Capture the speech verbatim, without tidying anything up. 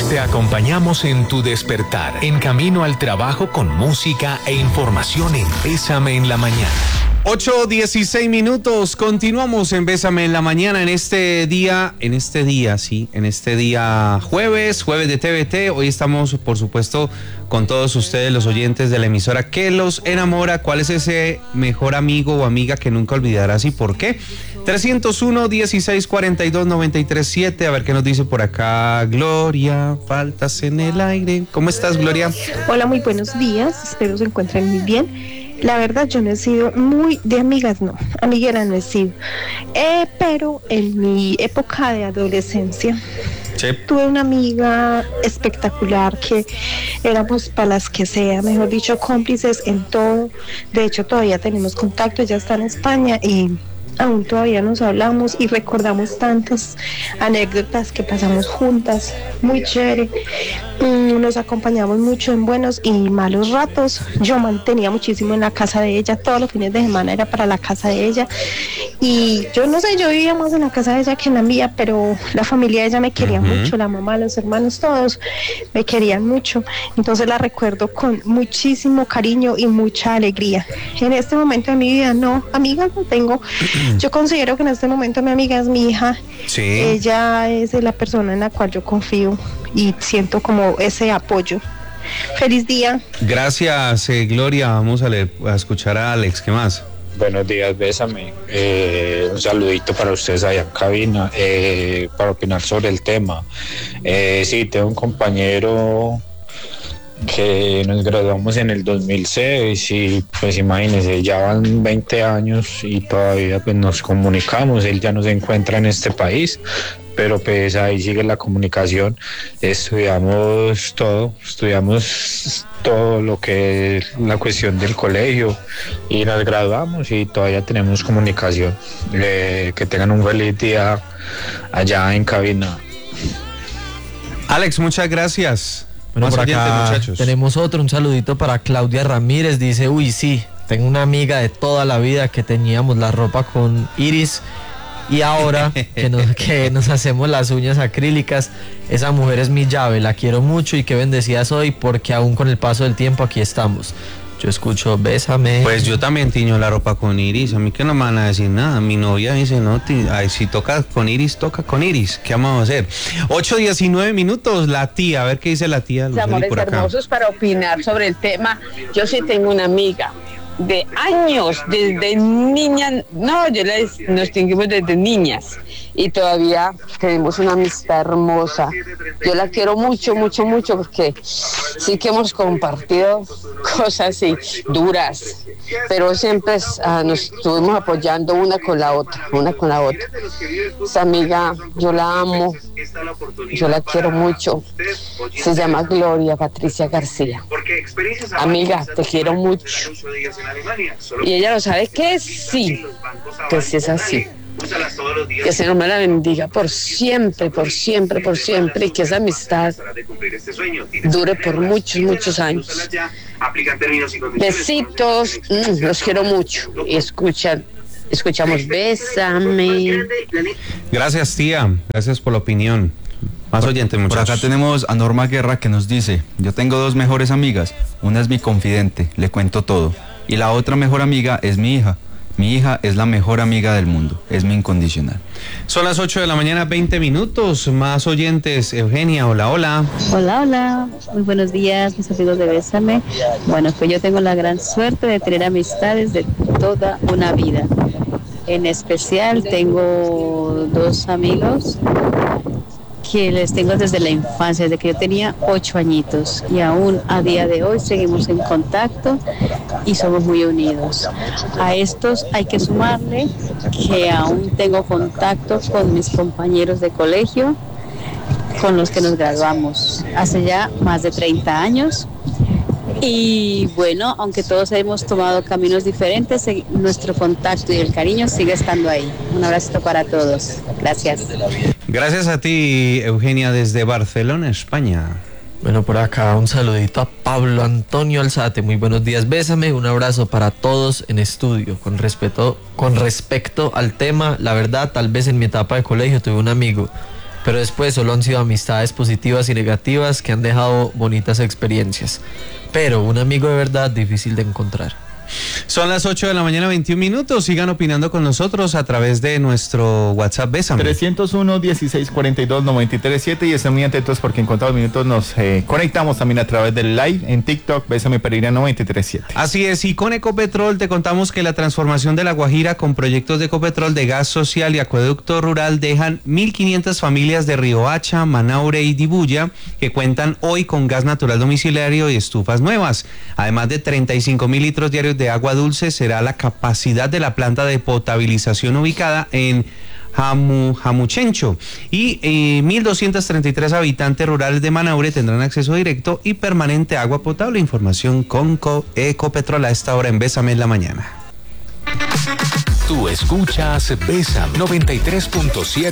Te acompañamos en tu despertar, en camino al trabajo con música e información en Bésame en la Mañana. ocho dieciséis minutos, continuamos en Bésame en la Mañana en este día, en este día, sí, en este día jueves, jueves de T V T. Hoy estamos, por supuesto, con todos ustedes, los oyentes de la emisora que los enamora. ¿Cuál es ese mejor amigo o amiga que nunca olvidarás y por qué? trescientos uno, dieciséis cuarenta y dos, noventa y tres siete. A ver qué nos dice por acá Gloria. Faltas en el aire. ¿Cómo estás, Gloria? Hola, muy buenos días. Espero se encuentren muy bien. La verdad, yo no he sido muy de amigas, no. Amiguera no he sido. Eh, pero en mi época de adolescencia, sí, tuve una amiga espectacular que éramos para las que sea, mejor dicho, cómplices en todo. De hecho, todavía tenemos contacto, ella está en España y aún todavía nos hablamos y recordamos tantas anécdotas que pasamos juntas, muy chévere. Mm, nos acompañamos mucho en buenos y malos ratos. Yo mantenía muchísimo en la casa de ella, todos los fines de semana era para la casa de ella. Y yo no sé, yo vivía más en la casa de ella que en la mía, pero la familia de ella me quería uh-huh. mucho, la mamá, los hermanos, todos me querían mucho. Entonces la recuerdo con muchísimo cariño y mucha alegría. En este momento de mi vida, no, amigas no tengo. Yo considero que en este momento mi amiga es mi hija. Sí. Ella es la persona en la cual yo confío y siento como ese apoyo. Feliz día. Gracias, eh, Gloria. Vamos a, leer, a escuchar a Alex. ¿Qué más? Buenos días, Bésame. Eh, un saludito para ustedes allá en cabina, eh, para opinar sobre el tema. Eh, sí, tengo un compañero que nos graduamos en el dos mil seis y pues imagínense, ya van veinte años y todavía pues nos comunicamos. Él ya no se encuentra en este país, pero pues ahí sigue la comunicación. Estudiamos todo, estudiamos todo lo que es la cuestión del colegio y nos graduamos y todavía tenemos comunicación. Eh, que tengan un feliz día allá en cabina. Alex, muchas gracias. Bueno, por acá muchachos. Tenemos otro, un saludito para Claudia Ramírez, dice, uy, sí, tengo una amiga de toda la vida que teníamos la ropa con iris y ahora que nos, que nos hacemos las uñas acrílicas, esa mujer es mi llave, la quiero mucho y qué bendecida soy porque aún con el paso del tiempo aquí estamos. Yo escucho Bésame. Pues yo también tiño la ropa con iris. A mí que no me van a decir nada. Mi novia dice, no, ay, si toca con iris, toca con iris. ¿Qué vamos a hacer? ocho diecinueve minutos, la tía. A ver qué dice la tía. Los amores por acá. Hermosos para opinar sobre el tema. Yo sí tengo una amiga de años, desde niña. No, yo la, nos distinguimos desde niñas. Y todavía tenemos una amistad hermosa. Yo la quiero mucho, mucho, mucho, porque sí que hemos compartido cosas así, duras, pero siempre uh, nos estuvimos apoyando una con la otra, una con la otra. Esa amiga, yo la amo, yo la quiero mucho. Se llama Gloria Patricia García. Amiga, te quiero mucho. Y ella lo sabe que sí, que sí es así. Que ese nombre la bendiga por siempre, por siempre, por siempre, y que esa amistad dure por muchos, muchos años. Besitos, mm, los quiero mucho. Y escuchan, escuchamos Bésame. Gracias, tía, gracias por la opinión. Más oyentes, muchachos. Por acá tenemos a Norma Guerra que nos dice, yo tengo dos mejores amigas, una es mi confidente, le cuento todo, y la otra mejor amiga es mi hija. Mi hija es la mejor amiga del mundo, es mi incondicional. Son las ocho de la mañana, veinte minutos, más oyentes. Eugenia, hola, hola. Hola, hola, muy buenos días, mis amigos de Bésame. Bueno, pues yo tengo la gran suerte de tener amistades de toda una vida. En especial tengo dos amigos que les tengo desde la infancia, desde que yo tenía ocho añitos, y aún a día de hoy seguimos en contacto y somos muy unidos. A estos hay que sumarle que aún tengo contacto con mis compañeros de colegio, con los que nos graduamos hace ya más de treinta años. Y bueno, aunque todos hemos tomado caminos diferentes, nuestro contacto y el cariño sigue estando ahí. Un abrazo para todos. Gracias. Gracias a ti, Eugenia, desde Barcelona, España. Bueno, por acá un saludito a Pablo Antonio Alzate. Muy buenos días, Bésame. Un abrazo para todos en estudio. Con respeto, con respecto al tema, la verdad, tal vez en mi etapa de colegio tuve un amigo pero después solo han sido amistades positivas y negativas que han dejado bonitas experiencias. Pero un amigo de verdad difícil de encontrar. Son las ocho de la mañana, veintiún minutos. Sigan opinando con nosotros a través de nuestro WhatsApp Bésame. trescientos uno, dieciséis cuarenta y dos, noventa y tres siete y estén muy atentos porque en contados minutos nos eh, conectamos también a través del live en TikTok, Bésame Pereira noventa y tres siete. Así es, y con Ecopetrol te contamos que la transformación de La Guajira con proyectos de Ecopetrol de gas social y acueducto rural dejan mil quinientas familias de Riohacha, Manaure y Dibuya que cuentan hoy con gas natural domiciliario y estufas nuevas. Además de treinta y cinco mil litros diarios de agua dulce será la capacidad de la planta de potabilización ubicada en Jamu, Jamuchencho y eh, mil doscientos treinta y tres habitantes rurales de Manaure tendrán acceso directo y permanente a agua potable. Información con Ecopetrol a esta hora en Bésame en la mañana. Tú escuchas Bésame noventa y tres punto siete.